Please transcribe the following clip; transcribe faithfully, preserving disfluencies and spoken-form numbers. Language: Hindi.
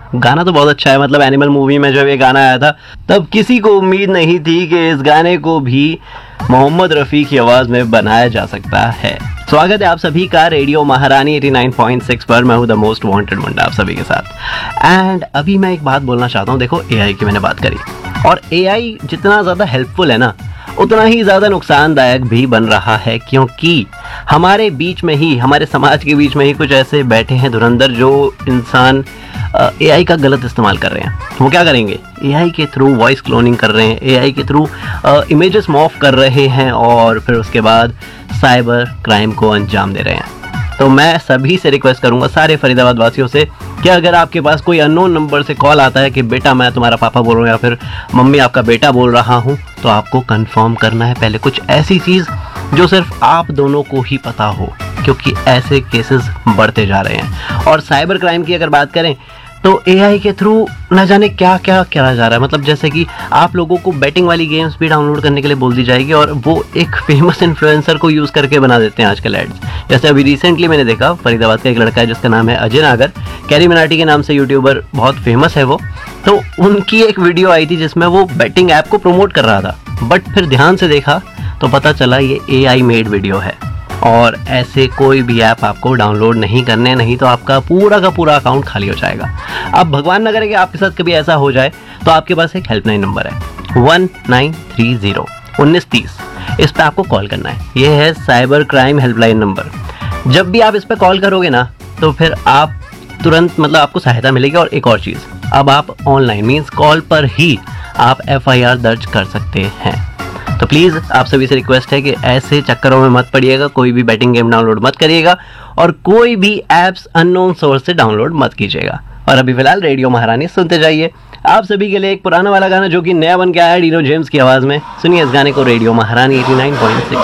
गाना तो बहुत अच्छा है। मतलब एनिमल मूवी में जब ये गाना आया था तब किसी को उम्मीद नहीं थी कि इस गाने को भी मोहम्मद रफ़ी की आवाज़ में बनाया जा सकता है। स्वागत है आप सभी का रेडियो महारानी नवासी पॉइंट सिक्स पर। मैं हूँ द मोस्ट वांटेड मुंडा आप सभी के साथ। एंड अभी मैं एक बात बोलना चाहता हूँ। देखो, एआई की मैंने बात करी, और एआई जितना ज़्यादा हेल्पफुल है ना, उतना ही ज़्यादा नुकसानदायक भी बन रहा है, क्योंकि हमारे बीच में ही, हमारे समाज के बीच में ही कुछ ऐसे बैठे हैं धुरंधर जो इंसान एआई का गलत इस्तेमाल कर रहे हैं। वो क्या करेंगे? एआई के थ्रू वॉइस क्लोनिंग कर रहे हैं, एआई के थ्रू इमेजेस मॉर्फ कर रहे हैं और फिर उसके बाद साइबर क्राइम को अंजाम दे रहे हैं। तो मैं सभी से रिक्वेस्ट करूंगा, सारे फरीदाबाद वासियों से, कि अगर आपके पास कोई अननोन नंबर से कॉल आता है कि बेटा मैं तुम्हारा पापा बोल रहा हूँ या फिर मम्मी आपका बेटा बोल रहा हूँ, तो आपको कंफर्म करना है पहले कुछ ऐसी चीज़ जो सिर्फ आप दोनों को ही पता हो, क्योंकि ऐसे केसेस बढ़ते जा रहे हैं। और साइबर क्राइम की अगर बात करें तो एआई के थ्रू न जाने क्या क्या करा जा रहा है। मतलब जैसे कि आप लोगों को बैटिंग वाली गेम्स भी डाउनलोड करने के लिए बोल दी जाएगी और वो एक फेमस इन्फ्लुएंसर को यूज़ करके बना देते हैं आजकल एड्स। जैसे अभी रिसेंटली मैंने देखा, फरीदाबाद का एक लड़का है जिसका नाम है अजय नागर, कैरी मिनाटी के नाम से यूट्यूबर, बहुत फेमस है वो। तो उनकी एक वीडियो आई थी जिसमें वो बैटिंग ऐप को प्रमोट कर रहा था, बट फिर ध्यान से देखा तो पता चला ये एआई मेड वीडियो है। और ऐसे कोई भी ऐप आपको डाउनलोड नहीं करने, नहीं तो आपका पूरा का पूरा अकाउंट खाली हो जाएगा। अब भगवान न करे कि आपके साथ कभी ऐसा हो जाए, तो आपके पास एक हेल्पलाइन नंबर है वन नाइन थ्री ज़ीरो उन्नीस तीस। इस पर आपको कॉल करना है। ये है साइबर क्राइम हेल्पलाइन नंबर। जब भी आप इस पर कॉल करोगे ना, तो फिर आप तुरंत, मतलब आपको सहायता मिलेगी। और एक और चीज़, अब आप ऑनलाइन मीन्स कॉल पर ही आप एफ आई आर दर्ज कर सकते हैं। तो प्लीज़ आप सभी से रिक्वेस्ट है कि ऐसे चक्करों में मत पड़िएगा, कोई भी बैटिंग गेम डाउनलोड मत करिएगा और कोई भी ऐप्स अननोन सोर्स से डाउनलोड मत कीजिएगा। और अभी फिलहाल रेडियो महारानी सुनते जाइए। आप सभी के लिए एक पुराना वाला गाना जो कि नया बन के आया है डीनो जेम्स की आवाज़ में। सुनिए इस गाने को, रेडियो महारानी नवासी पॉइंट सिक्स।